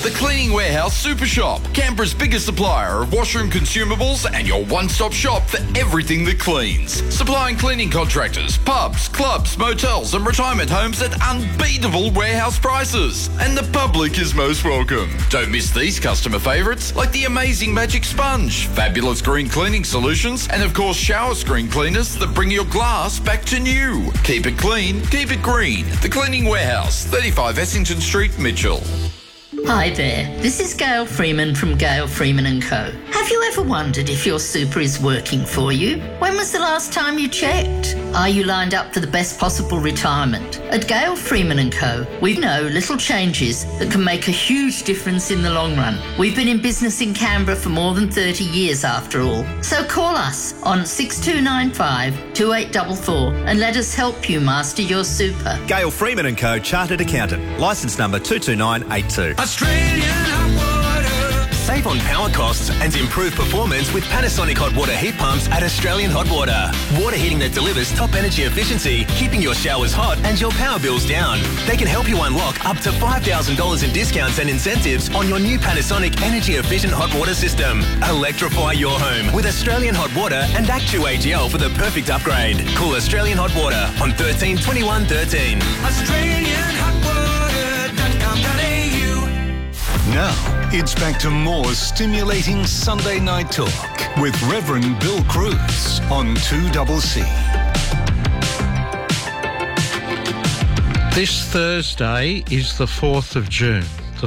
The Cleaning Warehouse Super Shop, Canberra's biggest supplier of washroom consumables and your one-stop shop for everything that cleans. Supplying cleaning contractors, pubs, clubs, motels and retirement homes at unbeatable warehouse prices. And the public is most welcome. Don't miss these customer favourites like the amazing Magic Sponge, fabulous green cleaning solutions, and of course shower screen cleaners that bring your glass back to new. Keep it clean, keep it green. The Cleaning Warehouse, 35 Essington Street, Mitchell. Hi there, this is Gail Freeman from Gail Freeman & Co. Have you ever wondered if your super is working for you? When was the last time you checked? Are you lined up for the best possible retirement? At Gail Freeman & Co, we know little changes that can make a huge difference in the long run. We've been in business in Canberra for more than 30 years after all. So call us on 6295 2844 and let us help you master your super. Gail Freeman & Co, Chartered Accountant, licence number 22982. Australian hot water. Save on power costs and improve performance with Panasonic hot water heat pumps at Australian Hot Water. Water heating that delivers top energy efficiency, keeping your showers hot and your power bills down. They can help you unlock up to $5,000 in discounts and incentives on your new Panasonic energy efficient hot water system. Electrify your home with Australian Hot Water and Act2AGL for the perfect upgrade. Call Australian Hot Water on 13 21 13. AustralianHotWater.com.au. Now, it's back to more stimulating Sunday night talk with Reverend Bill Cruz on 2CC. This Thursday is the 4th of June,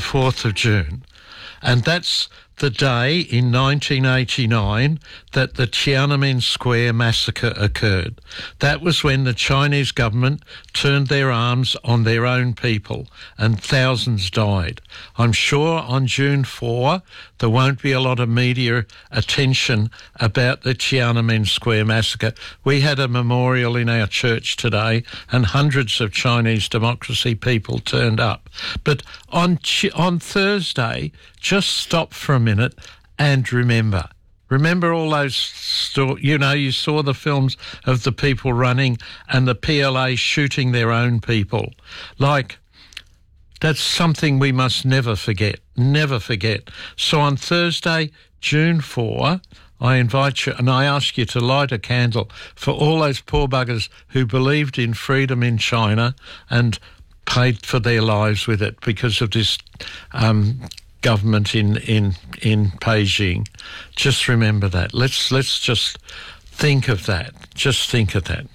and that's the day in 1989 that the Tiananmen Square massacre occurred. That was when the Chinese government turned their arms on their own people and thousands died. I'm sure on June 4 there won't be a lot of media attention about the Tiananmen Square massacre. We had a memorial in our church today and hundreds of Chinese democracy people turned up. But on Thursday, just stop for a minute and remember. Remember all those, you saw the films of the people running and the PLA shooting their own people. That's something we must never forget. So on Thursday, June 4, I invite you and I ask you to light a candle for all those poor buggers who believed in freedom in China and paid for their lives with it because of this government in Beijing. Just remember that. Let's just think of that. Just think of that.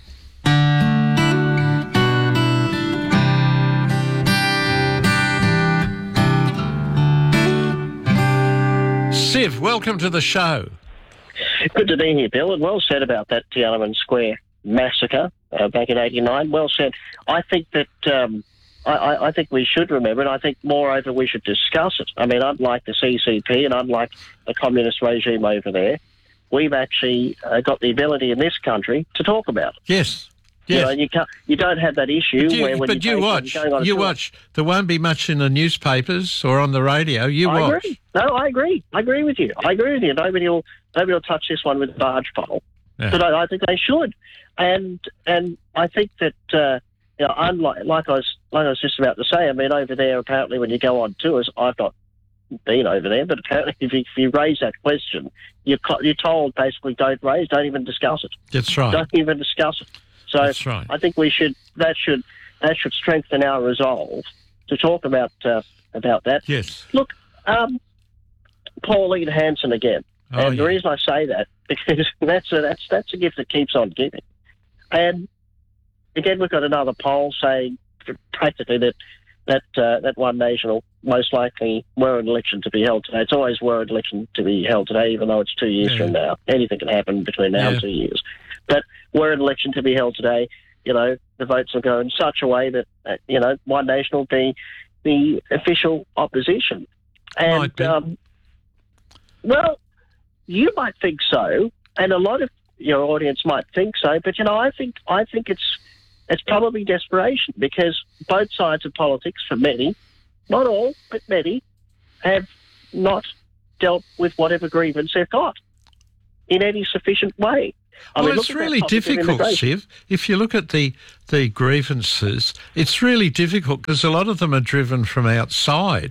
Siv, welcome to the show. Good to be here, Bill, and well said about that Tiananmen Square massacre back in '89. Well said. I think that I think we should remember it. I think, moreover, we should discuss it. I mean, unlike the CCP and unlike the communist regime over there, we've actually got the ability in this country to talk about it. Yes. You don't have that issue you watch. There won't be much in the newspapers or on the radio. I agree. No, I agree. I agree with you. Nobody will touch this one with a barge pole. Yeah. But I think they should. And I think that unlike like I was just about to say. I mean, over there, apparently, when you go on tours, I've not been over there, but apparently, if you raise that question, you're told basically don't even discuss it. That's right. Don't even discuss it. So that's right. I think that should strengthen our resolve to talk about that. Yes. Look, Pauline Hanson again. And the reason I say that because that's a gift that keeps on giving. And again, we've got another poll saying practically that One Nation will most likely were an election to be held today. It's always were an election to be held today, even though it's 2 years from now. Anything can happen between now and 2 years. But were an election to be held today, the votes will go in such a way that, One Nation will be the official opposition. And, well, you might think so, and a lot of your audience might think so, but, I think it's probably desperation because both sides of politics, for many, not all, but many, have not dealt with whatever grievance they've got in any sufficient way. It's really difficult, Siv. If you look at the grievances, it's really difficult because a lot of them are driven from outside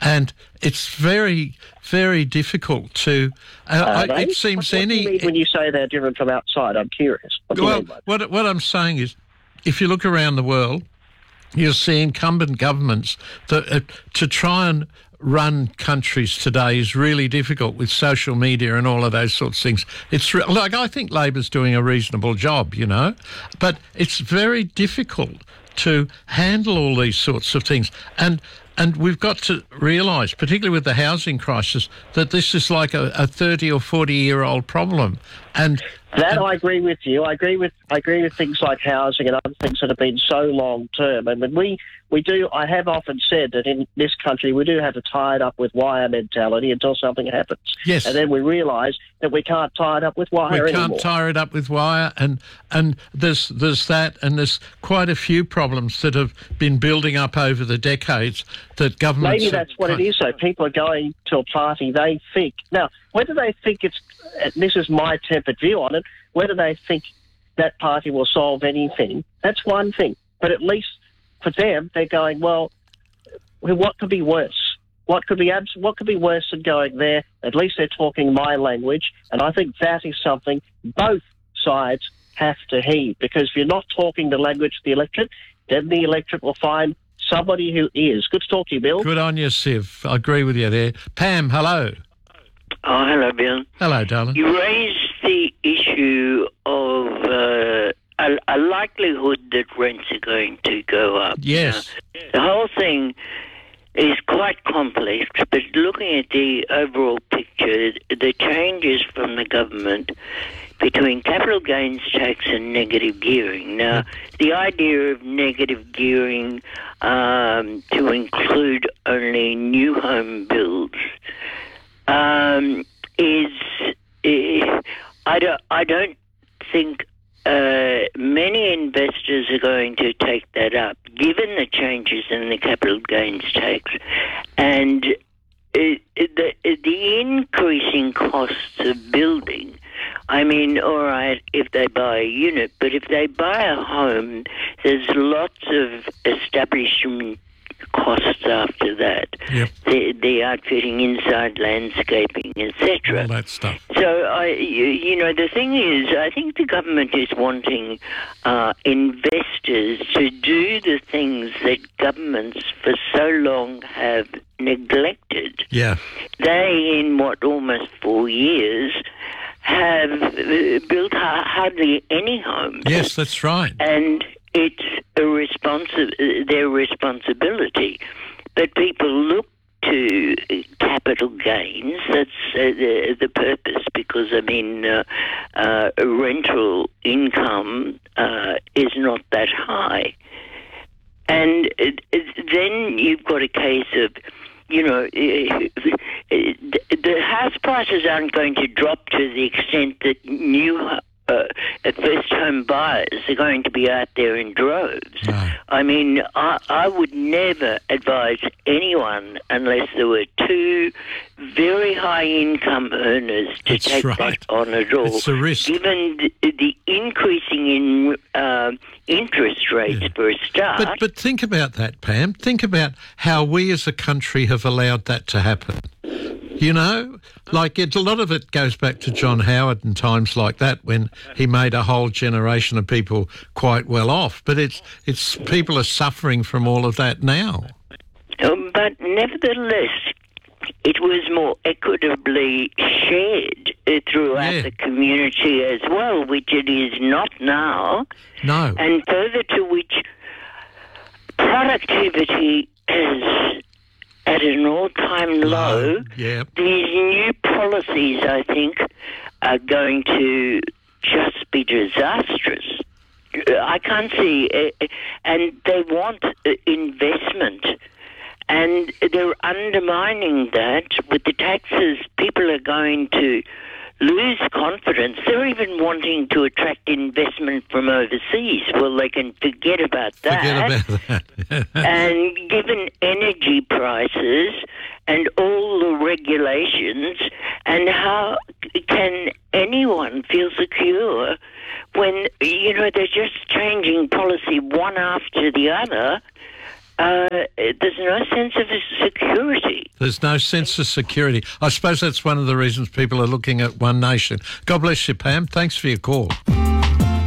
And it's very, very difficult to... it seems what do you mean when you say they're different from outside? I'm curious. What do you mean by that? What I'm saying is, if you look around the world, you'll see incumbent governments that to try and run countries today is really difficult with social media and all of those sorts of things. It's I think Labor's doing a reasonable job, you know, but it's very difficult to handle all these sorts of things. And we've got to realise, particularly with the housing crisis, that this is like a 30 or 40-year-old problem. I agree with you. I agree with things like housing and other things that have been so long term. And when we do, I have often said that in this country we do have to tie it up with wire mentality until something happens. Yes. And then we realise that we can't tie it up with wire anymore. We can't tie it up with wire, and there's that, and there's quite a few problems that have been building up over the decades that governments... Maybe that's what it is, though. People are going to a party they think... Now, whether they think it's... And this is my tempered view on it, whether they think that party will solve anything, that's one thing. But at least for them, they're going, well, what could be worse? What could be worse than going there? At least they're talking my language, and I think that is something both sides have to heed, because if you're not talking the language of the electorate, then the electorate will find somebody who is. Good to talk to you, Bill. Good on you, Siv. I agree with you there. Pam, hello. Oh, hello, Bill. Hello, darling. You raised the issue of a likelihood that rents are going to go up. Yes. Now, the whole thing is quite complex, but looking at the overall picture, the changes from the government between capital gains tax and negative gearing. Now, the idea of negative gearing to include only new home builds I don't think many investors are going to take that up, given the changes in the capital gains tax and the increasing costs of building. I mean, all right, if they buy a unit, but if they buy a home, there's lots of establishment costs after that. Yep. The outfitting, inside landscaping, etc. All that stuff. So, the thing is, I think the government is wanting investors to do the things that governments for so long have neglected. Yeah. They, in almost 4 years, have built hardly any homes. Yes, that's right. And it's their responsibility. But people look to capital gains. That's the purpose, because, rental income is not that high. And then you've got a case of, the house prices aren't going to drop to the extent that new first home buyers are going to be out there in droves. No. I would never advise anyone, unless there were two very high income earners, to That's take right. that on at all. It's a risk. Given the increasing in interest rates for a start. But think about that, Pam. Think about how we as a country have allowed that to happen. A lot of it goes back to John Howard and times like that, when he made a whole generation of people quite well off. But it's people are suffering from all of that now. But nevertheless, it was more equitably shared throughout the community as well, which it is not now. No. And further to which, productivity is at an all-time low. Yeah. These new policies, I think, are going to just be disastrous. I can't see... and they want investment. And they're undermining that with the taxes. People are going to lose confidence. They're even wanting to attract investment from overseas. Well, they can forget about that. Forget about that. And given energy prices and all the regulations, and how can anyone feel secure when, they're just changing policy one after the other, There's no sense of security. There's no sense of security. I suppose that's one of the reasons people are looking at One Nation. God bless you, Pam. Thanks for your call.